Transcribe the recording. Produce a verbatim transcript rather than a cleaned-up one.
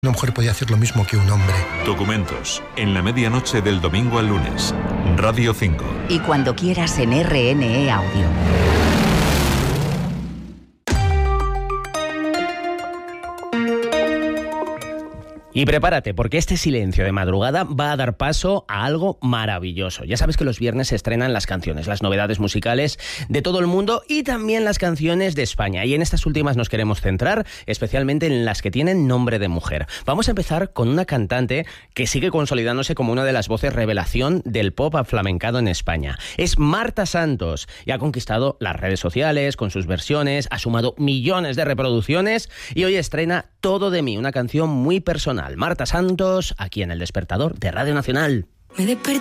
Una mujer podía hacer lo mismo que un hombre. Documentos, en la medianoche del domingo al lunes. Radio cinco. Y cuando quieras en R N E Audio. Y prepárate, porque este silencio de madrugada va a dar paso a algo maravilloso. Ya sabes que los viernes se estrenan las canciones, las novedades musicales de todo el mundo y también las canciones de España. Y en estas últimas nos queremos centrar, especialmente en las que tienen nombre de mujer. Vamos a empezar con una cantante que sigue consolidándose como una de las voces revelación del pop aflamencado en España. Es Marta Santos y ha conquistado las redes sociales con sus versiones, ha sumado millones de reproducciones y hoy estrena Todo de mí, una canción muy personal. Marta Santos, aquí en El Despertador de Radio Nacional. Me